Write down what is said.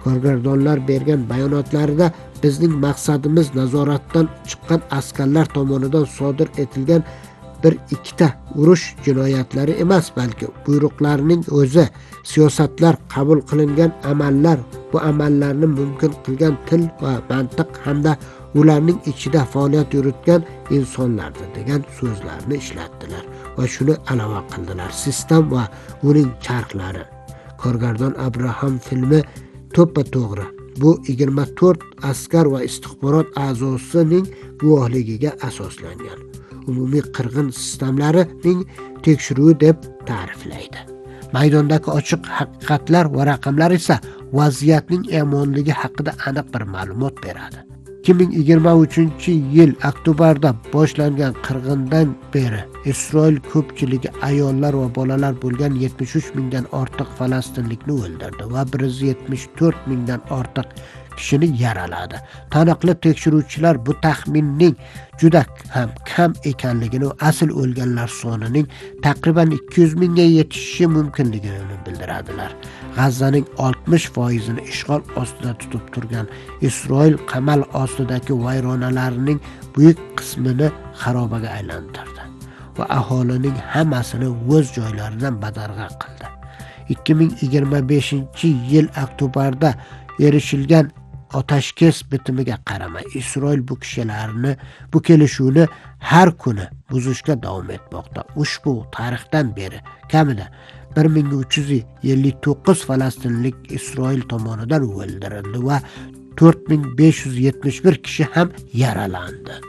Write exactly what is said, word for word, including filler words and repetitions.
Ko'rgardonlar bergan bayonotlarida bizning maqsadimiz nazoratdan chiqqan askarlar tomonidan sodir etilgan bir ikkita urush jinoyatlari emas, balki buyruqlarning o'zi, siyosatlar, qabul qilingan amallar, bu amallarni mumkin qilgan til va mantiq hamda ularning ichida faoliyat yuritgan insonlardir degan so'zlarni ishlatdilar va shuni alova qildilar. Sistem va uning charxlari. Ko'rgardon Abraham filmi to'ppa-to'g'ri bu yigirma to'rt askar va istixborot a'zosining guvohligiga asoslangan umumiy qirg'in sistemlarining tekshiruvi deb ta'riflaydi. Maydondagi ochiq haqiqatlar va raqamlar esa vaziyatning yomonligi haqida aniq bir ma'lumot beradi. ikki ming yigirma uchinchi yil oktyabrda boshlangan qirg'indan beri Isroil ko'pchiligi ayollar va bolalar bo'lgan yetmish uch mingdan ortiq falastinlikni o'ldirdi va bir yuz yetmish to'rt mingdan ortiq kishini yaraladi. Taniqli tekshiruvchilar bu taxminning juda ham kam ekanligini va asl o'lganlar sonining taqriban ikki yuz mingga yetishishi mumkinligini bildiradilar. G'azzaning oltmish foizini ishg'ol ostida tutib turgan Isroil qamal ostidagi vayronalarning buyuk qismini xarobaga aylantirdi va aholining hammasini o'z joylaridan badarg'a qildi. ikki ming yigirma beshinchi yil oktyabrda erishilgan otashkes bitimiga qaramay Isroil bu kishilarni bu kelishuvni har kuni buzishga davom etmoqda. Ushbu tarixdan beri kamida bir ming uch yuz ellik to'qqiz falastinlik Isroil tomonidan o'ldirildi va to'rt ming besh yuz yetmish bir kishi ham yaralandi.